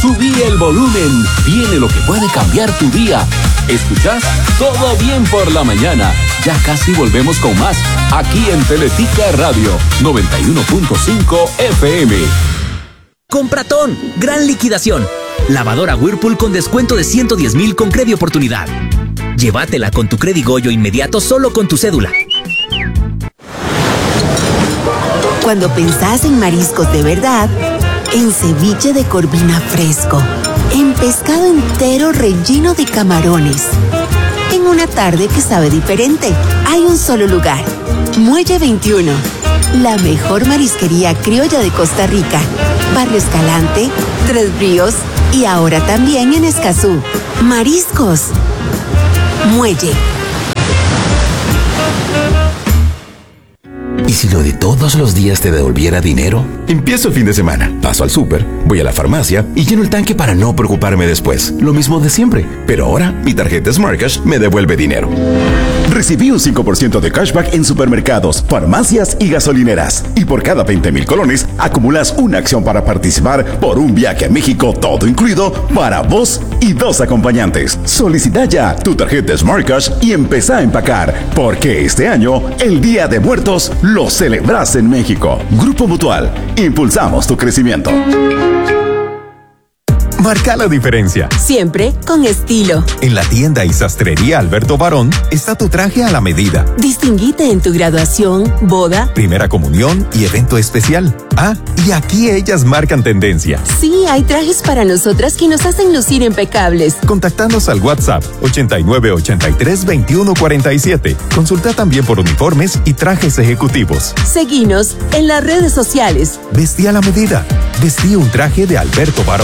Subí el volumen. Viene lo que puede cambiar tu día. ¿Escuchás? Todo bien por la mañana. Ya casi volvemos con más. Aquí en Teletica Radio 91.5 FM. Compratón, gran liquidación. Lavadora Whirlpool con descuento de 110,000 con Credi Oportunidad. Llévatela con tu Credi Goyo inmediato solo con tu cédula. Cuando pensás en mariscos de verdad, en ceviche de corvina fresco, en pescado entero relleno de camarones, en una tarde que sabe diferente, hay un solo lugar. Muelle 21, la mejor marisquería criolla de Costa Rica. Barrio Escalante, Tres Ríos y ahora también en Escazú. Mariscos. Muelle. ¿Y si lo de todos los días te devolviera dinero? Empiezo el fin de semana, paso al súper, voy a la farmacia y lleno el tanque para no preocuparme después. Lo mismo de siempre, pero ahora mi tarjeta Smart Cash me devuelve dinero. Recibí un 5% de cashback en supermercados, farmacias y gasolineras. Y por cada 20,000 colones, acumulas una acción para participar por un viaje a México, todo incluido, para vos y 2 acompañantes. Solicita ya tu tarjeta Smart Cash y empezá a empacar, porque este año, el Día de Muertos, lo celebras en México. Grupo Mutual, impulsamos tu crecimiento. Marca la diferencia. Siempre con estilo. En la tienda y sastrería Alberto Barón está tu traje a la medida. Distinguite en tu graduación, boda, primera comunión y evento especial. Ah, y aquí ellas marcan tendencia. Sí, hay trajes para nosotras que nos hacen lucir impecables. Contactanos al WhatsApp 8983-2147. Consulta también por uniformes y trajes ejecutivos. Seguinos en las redes sociales. Vestí a la medida. Vestí un traje de Alberto Barón.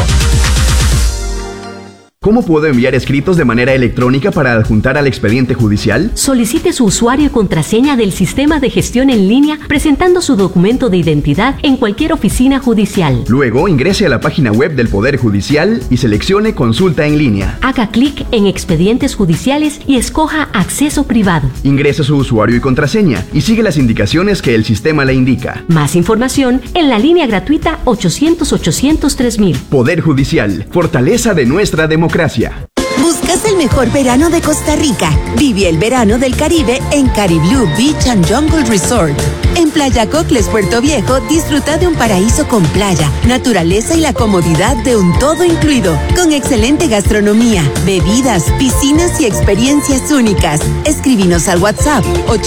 ¿Cómo puedo enviar escritos de manera electrónica para adjuntar al expediente judicial? Solicite su usuario y contraseña del sistema de gestión en línea presentando su documento de identidad en cualquier oficina judicial. Luego ingrese a la página web del Poder Judicial y seleccione Consulta en línea. Haga clic en Expedientes Judiciales y escoja Acceso Privado. Ingrese su usuario y contraseña y sigue las indicaciones que el sistema le indica. Más información en la línea gratuita 800-800-3000. Poder Judicial, fortaleza de nuestra democracia. ¿Buscas el mejor verano de Costa Rica? Vive el verano del Caribe en Cariblue Beach and Jungle Resort. En Playa Cocles, Puerto Viejo, disfruta de un paraíso con playa, naturaleza y la comodidad de un todo incluido, con excelente gastronomía, bebidas, piscinas y experiencias únicas. Escríbenos al WhatsApp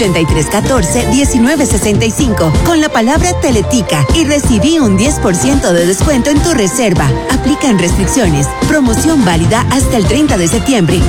8314-1965 con la palabra Teletica y recibí un 10% de descuento en tu reserva. Aplican restricciones. Promoción válida hasta el 30 de septiembre.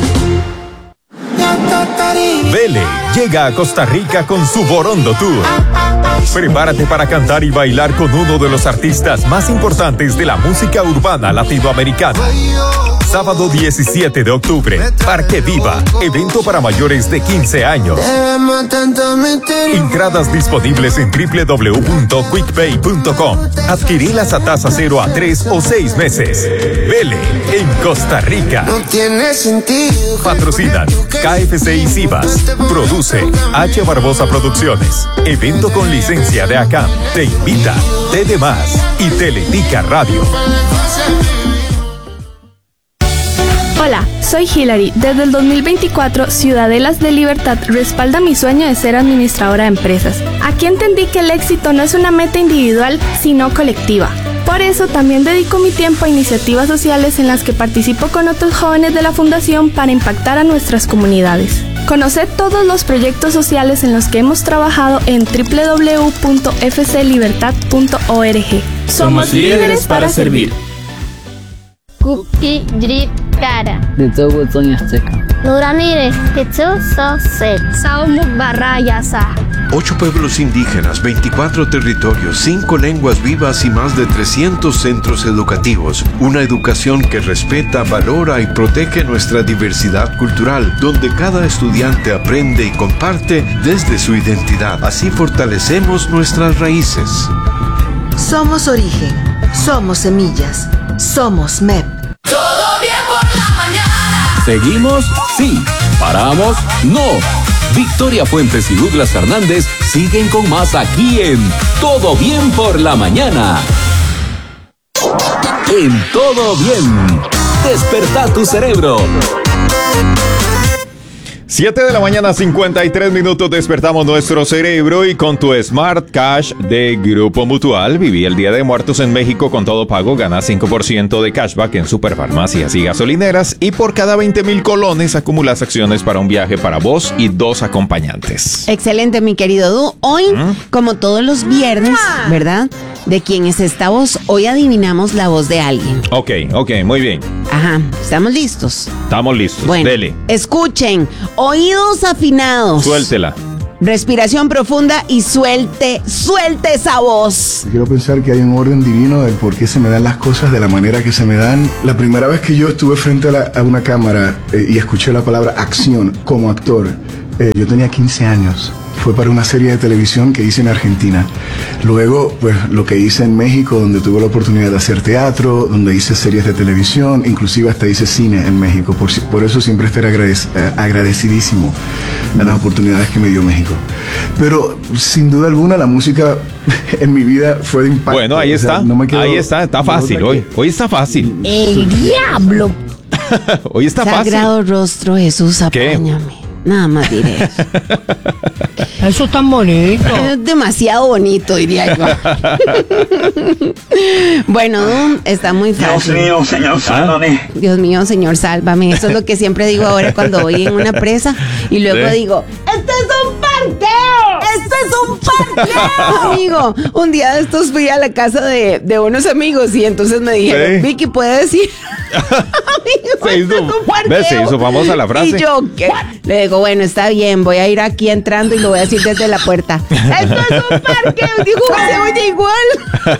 Vele llega a Costa Rica con su Borondo Tour. Prepárate para cantar y bailar con uno de los artistas más importantes de la música urbana latinoamericana. Sábado 17 de octubre, Parque Viva, evento para mayores de 15 años. Entradas disponibles en www.quickpay.com. Adquirilas a tasa 0 a 3 o 6 meses. Vele en Costa Rica. Patrocinan KFC y Cibas. Produce H. Barbosa Producciones. Evento con licencia de ACAM. Te invita TD Más y Teletica Radio. Hola, soy Hilary. Desde el 2024, Ciudadelas de Libertad respalda mi sueño de ser administradora de empresas. Aquí entendí que el éxito no es una meta individual, sino colectiva. Por eso también dedico mi tiempo a iniciativas sociales en las que participo con otros jóvenes de la Fundación para impactar a nuestras comunidades. Conoce todos los proyectos sociales en los que hemos trabajado en www.fclibertad.org. Somos líderes para servir. Kuki Drip Cara. De todo Toño Azteca. Nuramire, Ketsu Sosel. Saumu Barrayasa. 8 pueblos indígenas, 24 territorios, 5 lenguas vivas y más de 300 centros educativos. Una educación que respeta, valora y protege nuestra diversidad cultural, donde cada estudiante aprende y comparte desde su identidad. Así fortalecemos nuestras raíces. Somos origen, somos semillas, somos MEP. ¿Todo bien por la mañana? ¿Seguimos? Sí. ¿Paramos? No. Victoria Fuentes y Douglas Fernández siguen con más aquí en Todo Bien por la Mañana. En Todo Bien. Despertá tu cerebro. 7 de la mañana, 53 minutos, despertamos nuestro cerebro y con tu Smart Cash de Grupo Mutual, viví el Día de Muertos en México con todo pago, ganas 5% de cashback en superfarmacias y gasolineras y por cada 20,000 colones acumulas acciones para un viaje para vos y 2 acompañantes. Excelente, mi querido Du. Hoy, como todos los viernes, ¿verdad? De quién es esta voz, hoy adivinamos la voz de alguien. Ok, muy bien. Ajá, ¿estamos listos? Estamos listos, bueno, dele. Escuchen, oídos afinados. Suéltela. Respiración profunda y suelte esa voz. Quiero pensar que hay un orden divino del por qué se me dan las cosas de la manera que se me dan. La primera vez que yo estuve frente a una cámara y escuché la palabra acción como actor, yo tenía 15 años. Fue para una serie de televisión que hice en Argentina. Luego, pues, lo que hice en México, donde tuve la oportunidad de hacer teatro, donde hice series de televisión, inclusive hasta hice cine en México. Por eso siempre estaré agradecidísimo de las oportunidades que me dio México. Pero, sin duda alguna, la música en mi vida fue de impacto. Bueno, ahí está, está fácil hoy. Hoy está fácil. ¡El diablo! Hoy está fácil. Sagrado rostro, Jesús, apáñame. Nada más diré eso. Eso es tan bonito. Es demasiado bonito, diría yo. Bueno, está muy fácil. Dios mío, Señor, sálvame. Dios mío, Señor, sálvame. Eso es lo que siempre digo ahora cuando voy en una presa y luego digo, ¡esto es un parqueo! ¡Esto es un parqueo! Amigo, un día de estos fui a la casa de unos amigos y entonces me dijeron, Vicky, ¿puedes decir? Se hizo famosa la frase. Y yo, ¿qué? Le digo, bueno, está bien, voy a ir aquí entrando y lo voy a decir desde la puerta. ¡Esto es un parque! Dijo, se oye igual.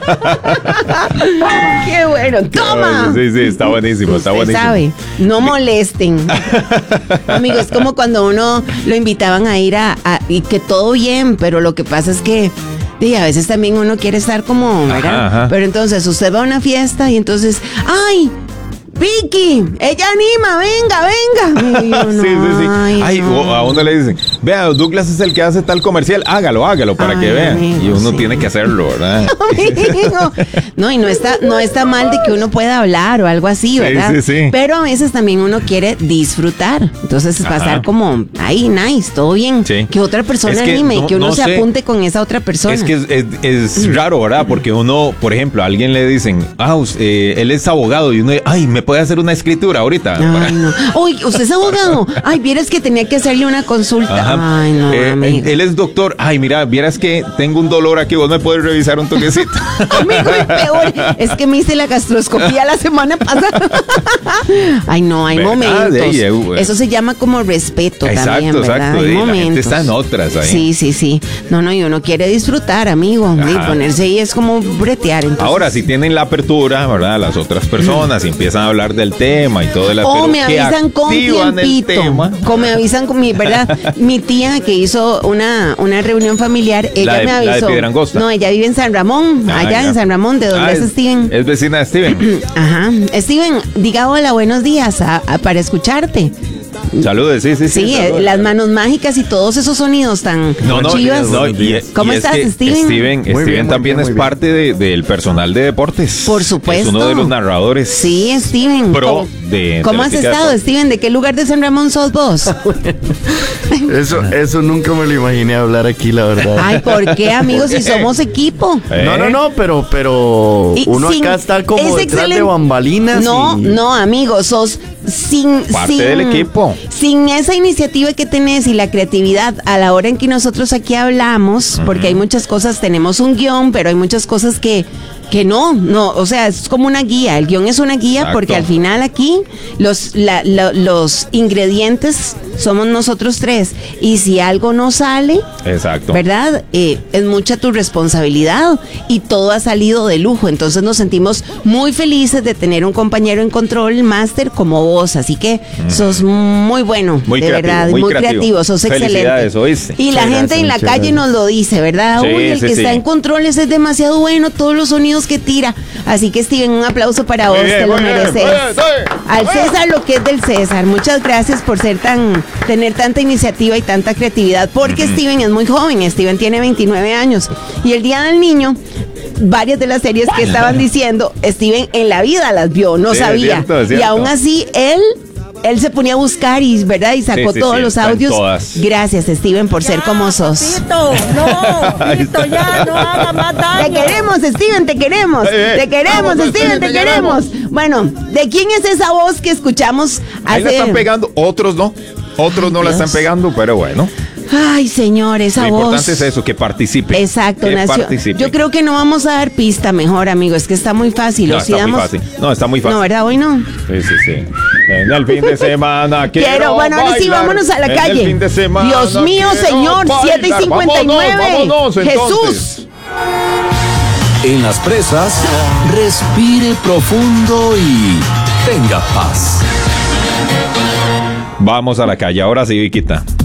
¡Qué bueno! ¡Toma! Sí, está buenísimo, está buenísimo. ¿Sabe? No molesten. Amigo, es como cuando uno lo invitaban a ir y que todo bien, pero lo que pasa es que a veces también uno quiere estar como, ¿verdad? Ajá. Pero entonces usted va a una fiesta y entonces, ¡ay! Vicky, ella anima, venga. Y yo, no, sí. Ay, no. A uno le dicen, vea, Douglas es el que hace tal comercial, hágalo para que vean. Amigo, y uno tiene que hacerlo, ¿verdad? Amigo. No, y no está mal de que uno pueda hablar o algo así, ¿verdad? Sí. Pero a veces también uno quiere disfrutar. Entonces pasar como, ay, nice, todo bien. Sí. Que otra persona anime y que uno se apunte con esa otra persona. Es que es raro, ¿verdad? Porque uno, por ejemplo, a alguien le dicen, él es abogado y uno, ay, me puede hacer una escritura ahorita. Ay, no. Uy, ¿usted es abogado? Ay, vieras que tenía que hacerle una consulta. Ajá. Ay, no, amigo. Él es doctor. Ay, mira, vieras que tengo un dolor aquí, vos me puedes revisar un toquecito. Amigo, y peor, es que me hice la gastroscopía la semana pasada. Ay, no, hay momentos. Eso se llama como respeto también, ¿verdad? Exacto. Hay momentos. La gente está en otras ahí. Sí. No, y uno quiere disfrutar, amigo. Y ponerse ahí es como bretear. Entonces. Ahora, si tienen la apertura, ¿verdad? Las otras personas y empiezan a hablar del tema y todo el me avisan con tiempito. Me avisan con ¿verdad? Mi tía que hizo una reunión familiar, ella me avisó. La de Piedrangosta. No, ella vive en San Ramón, en San Ramón, de donde es Steven. Es vecina de Steven. Ajá. Steven, diga hola, buenos días para escucharte. Saludos, sí. Sí, las manos mágicas y todos esos sonidos tan chivas. ¿Cómo estás, Steven? Steven también es parte del personal de deportes. Por supuesto. Es uno de los narradores. Sí, Steven. ¿Cómo has estado, Steven? ¿De qué lugar de San Ramón sos vos? Eso nunca me lo imaginé hablar aquí, la verdad. Ay, ¿por qué, amigos? Si somos equipo. No, pero uno acá está como detrás de bambalinas. No, amigos, sos parte del equipo. Sin esa iniciativa que tenés y la creatividad a la hora en que nosotros aquí hablamos, porque hay muchas cosas, tenemos un guión, pero hay muchas cosas que no, o sea, es como una guía. El guión es una guía. Exacto. Porque al final aquí los ingredientes somos nosotros tres. Y si algo no sale, exacto, ¿verdad? Es mucha tu responsabilidad y todo ha salido de lujo. Entonces nos sentimos muy felices de tener un compañero en control, máster como vos. Así que sos muy bueno, muy de creativo, verdad, muy creativo, sos excelente. Y la gente en la calle nos lo dice, ¿verdad? Sí, el que está en controles es demasiado bueno, todos los sonidos que tira. Así que, Steven, un aplauso para vos, te lo mereces. Al César lo que es del César. Muchas gracias por tener tanta iniciativa y tanta creatividad, porque Steven es muy joven. Steven tiene 29 años y el Día del Niño varias de las series que estaban diciendo, Steven en la vida las vio, no sabía. Es cierto. Y aún así, él se ponía a buscar y, ¿verdad? Y sacó todos los audios. Gracias, Steven, por ser como sos. Tito, ya no haga más daño. Te queremos, Steven, te queremos. Te queremos, Steven, te queremos. Bueno, ¿de quién es esa voz que escuchamos Ahí la están pegando, otros no. Otros no la están pegando, pero bueno. Ay, señor, esa voz. Lo importante es eso, que participe. Exacto, Nación. Yo creo que no vamos a dar pista mejor, amigo. Es que está muy fácil. No, está muy fácil. No, está muy fácil. No, ¿verdad? Hoy no. Sí. En el fin de semana quiero bueno, ahora sí, vámonos a la calle. El fin de semana Dios mío, señor, 7:59. Vámonos, Jesús. En las presas, respire profundo y tenga paz. Vamos a la calle. Ahora sí, Viquita.